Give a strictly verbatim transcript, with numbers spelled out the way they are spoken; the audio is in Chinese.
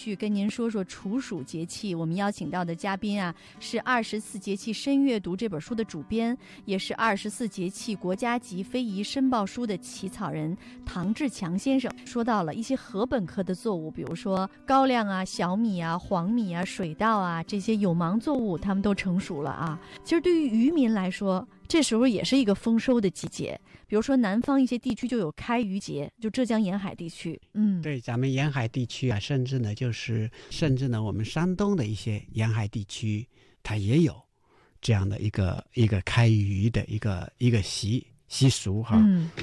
续跟您说说处暑节气。我们邀请到的嘉宾啊，是《二十四节气深阅读》这本书的主编，也是二十四节气国家级非遗申报书的起草人唐志强先生。说到了一些禾本科的作物，比如说高粱啊、小米啊、黄米啊、水稻啊，这些有芒作物它们都成熟了啊。其实对于渔民来说，这时候也是一个丰收的季节。比如说南方一些地区就有开渔节，就浙江沿海地区。嗯， 对，咱们沿海地区啊，甚至呢就是甚至呢我们山东的一些沿海地区，它也有这样的一个一个开渔的一个一个习习俗哈。 嗯，